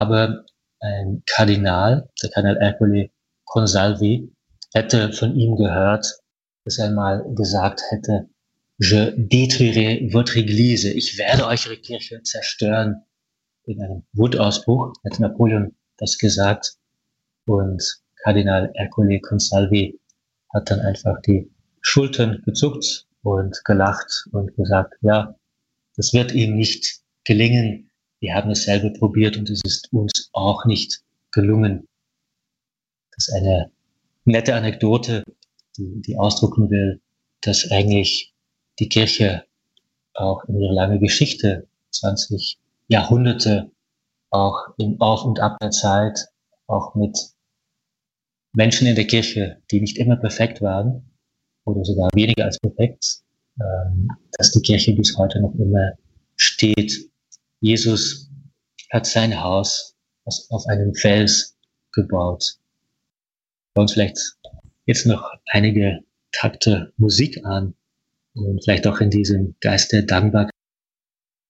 Aber ein Kardinal, der Kardinal Ercole Consalvi, hätte von ihm gehört, dass er mal gesagt hätte, Je détruirai votre église, ich werde eure Kirche zerstören. In einem Wutausbruch hätte Napoleon das gesagt. Und Kardinal Ercole Consalvi hat dann einfach die Schultern gezuckt und gelacht und gesagt, ja, das wird ihm nicht gelingen. Wir haben es selber probiert und es ist uns auch nicht gelungen. Das ist eine nette Anekdote, die ausdrücken will, dass eigentlich die Kirche auch in ihrer langen Geschichte, 20 Jahrhunderte, auch im Auf und Ab der Zeit, auch mit Menschen in der Kirche, die nicht immer perfekt waren oder sogar weniger als perfekt, dass die Kirche bis heute noch immer steht. Jesus hat sein Haus auf einem Fels gebaut. Bei uns vielleicht jetzt noch einige Takte Musik an und vielleicht auch in diesem Geist der Dankbarkeit